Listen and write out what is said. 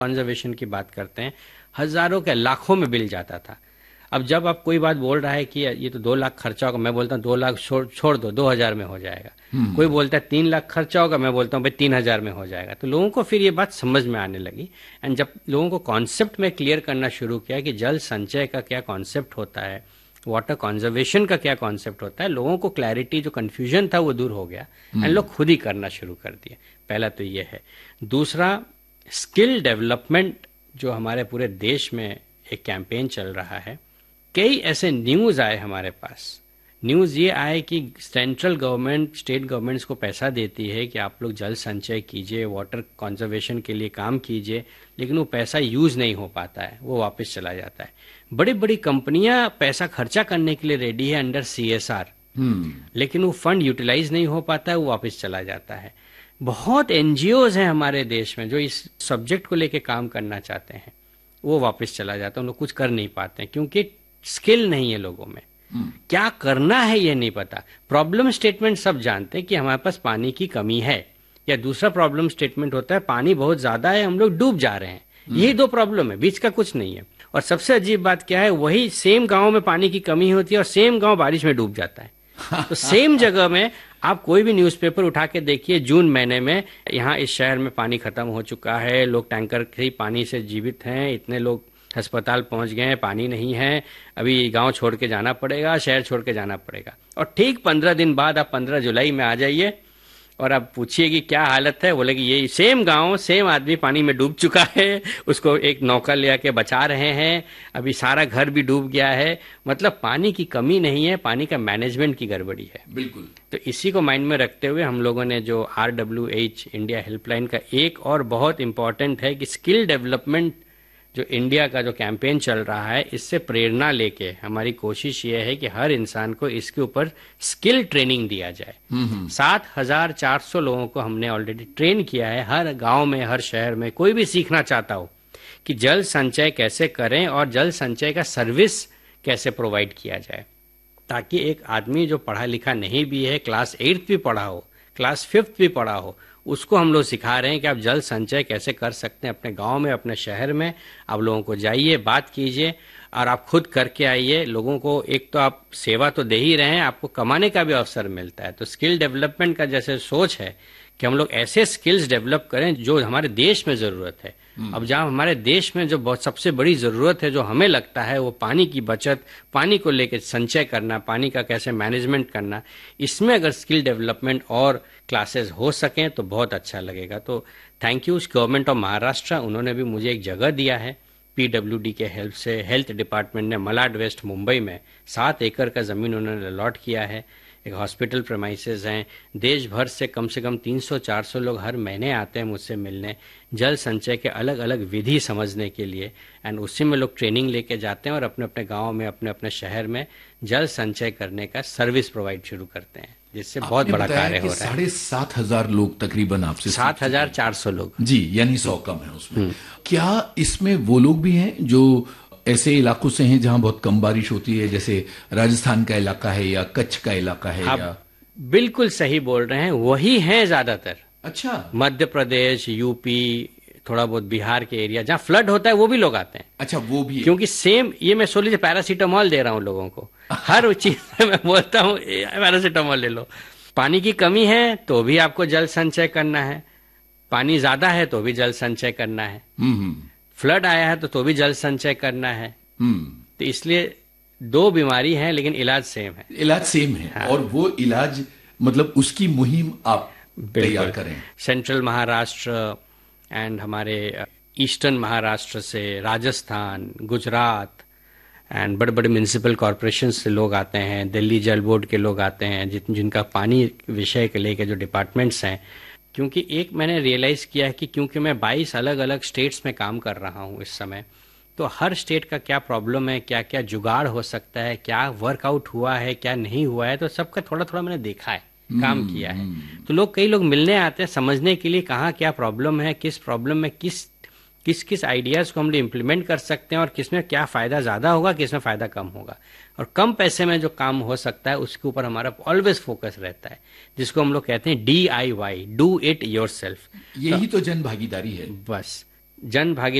Conservation की बात करते हैं, हजारों के लाखों में बिल जाता था। अब जब आप कोई बात बोल रहा है कि ये तो 2 लाख खर्चा होगा, मैं बोलता हूँ 2 लाख छोड़ दो, 2,000 में हो जाएगा। कोई बोलता है 3 लाख खर्चा होगा, मैं बोलता हूँ भाई 3,000 में हो जाएगा। तो लोगों को फिर ये बात समझ में आने लगी। एंड जब लोगों को कॉन्सेप्ट में क्लियर करना शुरू किया कि जल संचय का क्या कॉन्सेप्ट होता है, वाटर कंजर्वेशन का क्या कॉन्सेप्ट होता है, लोगों को क्लैरिटी, जो कंफ्यूजन था वो दूर हो गया एंड लोग खुद ही करना शुरू कर दिए। पहला तो ये है। दूसरा, स्किल डेवलपमेंट जो हमारे पूरे देश में एक कैंपेन चल रहा है। कई ऐसे न्यूज आए हमारे पास। न्यूज ये आए कि सेंट्रल गवर्नमेंट स्टेट गवर्नमेंट्स को पैसा देती है कि आप लोग जल संचय कीजिए, वाटर कंजर्वेशन के लिए काम कीजिए, लेकिन वो पैसा यूज नहीं हो पाता है, वो वापस चला जाता है। बड़ी बड़ी कंपनियां पैसा खर्चा करने के लिए रेडी है अंडर CSR, लेकिन वो फंड यूटिलाइज नहीं हो पाता है, वो वापस चला जाता है। बहुत NGOs हैं हमारे देश में जो इस सब्जेक्ट को लेके काम करना चाहते हैं, वो वापस चला जाता है, उन लोग कुछ कर नहीं पाते हैं क्योंकि स्किल नहीं है लोगों में। क्या करना है ये नहीं पता। प्रॉब्लम स्टेटमेंट सब जानते हैं कि हमारे पास पानी की कमी है, या दूसरा प्रॉब्लम स्टेटमेंट होता है पानी बहुत ज्यादा है, हम लोग डूब जा रहे हैं। यही 2 प्रॉब्लम है, बीच का कुछ नहीं है। और सबसे अजीब बात क्या है, वही सेम गांव में पानी की कमी होती है और सेम गांव बारिश में डूब जाता है। तो सेम जगह में आप कोई भी न्यूज़पेपर उठा के देखिए, जून महीने में यहाँ इस शहर में पानी खत्म हो चुका है, लोग टैंकर से पानी से जीवित हैं, इतने लोग अस्पताल पहुंच गए हैं, पानी नहीं है, अभी गांव छोड़ के जाना पड़ेगा, शहर छोड़ के जाना पड़ेगा। और ठीक 15 दिन बाद आप 15 जुलाई में आ जाइए और आप पूछिए कि क्या हालत है, बोले कि ये सेम गांव, सेम आदमी पानी में डूब चुका है, उसको एक नौका ले आके बचा रहे हैं, अभी सारा घर भी डूब गया है। मतलब पानी की कमी नहीं है, पानी का मैनेजमेंट की गड़बड़ी है। बिल्कुल। तो इसी को माइंड में रखते हुए हम लोगों ने जो RWH इंडिया हेल्पलाइन का एक और बहुत इंपॉर्टेंट है कि स्किल डेवलपमेंट जो इंडिया का जो कैंपेन चल रहा है, इससे प्रेरणा लेके हमारी कोशिश ये है कि हर इंसान को इसके ऊपर स्किल ट्रेनिंग दिया जाए। 7,400 लोगों को हमने ऑलरेडी ट्रेन किया है, हर गांव में, हर शहर में। कोई भी सीखना चाहता हो कि जल संचय कैसे करें और जल संचय का सर्विस कैसे प्रोवाइड किया जाए, ताकि एक आदमी जो पढ़ा लिखा नहीं भी है, क्लास 8th भी पढ़ा हो, क्लास 5th भी पढ़ा हो, उसको हम लोग सिखा रहे हैं कि आप जल संचय कैसे कर सकते हैं अपने गांव में, अपने शहर में। आप लोगों को जाइए, बात कीजिए और आप खुद करके आइए। लोगों को एक तो आप सेवा तो दे ही रहे हैं, आपको कमाने का भी अवसर मिलता है। तो स्किल डेवलपमेंट का जैसे सोच है कि हम लोग ऐसे स्किल्स डेवलप करें जो हमारे देश में जरूरत है। अब जहाँ हमारे देश में जो बहुत सबसे बड़ी जरूरत है, जो हमें लगता है, वो पानी की बचत, पानी को लेकर संचय करना, पानी का कैसे मैनेजमेंट करना, इसमें अगर स्किल डेवलपमेंट और क्लासेस हो सकें तो बहुत अच्छा लगेगा। तो thank you government of Maharashtra, उन्होंने भी मुझे एक जगह दिया है PWD के हेल्प से। हेल्थ डिपार्टमेंट ने मलाड वेस्ट मुंबई में 7 एकड़ का जमीन उन्होंने अलॉट किया है। एक हॉस्पिटल प्रेमाइसेस हैं। देश भर से कम 300-400 लोग हर महीने आते हैं मुझसे मिलने, जल संचय के अलग अलग विधि समझने के लिए। एंड उसी में लोग ट्रेनिंग लेके जाते हैं और अपने अपने गांव में, अपने अपने शहर में जल संचय करने का सर्विस प्रोवाइड शुरू करते हैं, जिससे बहुत बड़ा कार्य हो रहा है। 7,500 लोग तकरीबन आपसे 7,400 लोग जी, यानी 100 कम है उसमें। क्या इसमें वो लोग भी हैं जो ऐसे इलाकों से हैं जहां बहुत कम बारिश होती है, जैसे राजस्थान का इलाका है या कच्छ का इलाका है? या बिल्कुल सही बोल रहे हैं, वही हैं ज्यादातर। अच्छा। मध्य प्रदेश, यूपी, थोड़ा बहुत बिहार के एरिया जहाँ फ्लड होता है, वो भी लोग आते हैं। अच्छा, वो भी? क्योंकि सेम ये मैं सोच लीजिए पैरासीटामोल दे रहा हूँ लोगों को, हर चीज में मैं बोलता हूँ पैरासीटामोल ले लो। पानी की कमी है तो भी आपको जल संचय करना है, पानी ज्यादा है तो भी जल संचय करना है, फ्लड आया है तो भी जल संचय करना है। तो इसलिए 2 बीमारी है लेकिन इलाज सेम है। इलाज सेम है। हाँ। और वो इलाज मतलब उसकी मुहिम आप तैयार करें। सेंट्रल महाराष्ट्र एंड हमारे ईस्टर्न महाराष्ट्र से, राजस्थान, गुजरात एंड बड़े बड़े म्यूनिसिपल कॉरपोरेशन से लोग आते हैं, दिल्ली जल बोर्ड के लोग आते हैं, जिनका पानी विषय के लेके जो डिपार्टमेंट्स हैं। क्योंकि एक मैंने रियलाइज किया है कि क्योंकि मैं 22 अलग अलग स्टेट्स में काम कर रहा हूँ इस समय, तो हर स्टेट का क्या प्रॉब्लम है, क्या क्या जुगाड़ हो सकता है, क्या वर्कआउट हुआ है, क्या नहीं हुआ है, तो सबका थोड़ा थोड़ा मैंने देखा है, काम किया है। तो कई लोग मिलने आते हैं समझने के लिए कहाँ क्या प्रॉब्लम है, किस प्रॉब्लम में किस आइडियाज को हम लोग इम्प्लीमेंट कर सकते हैं और किसमें क्या फायदा ज्यादा होगा, किसमें फायदा कम होगा। और कम पैसे में जो काम हो सकता है उसके ऊपर हमारा ऑलवेज फोकस रहता है, जिसको हम लोग कहते हैं DIY, डू इट योरसेल्फ। यही तो जन भागीदारी है। बस जन भागीदारी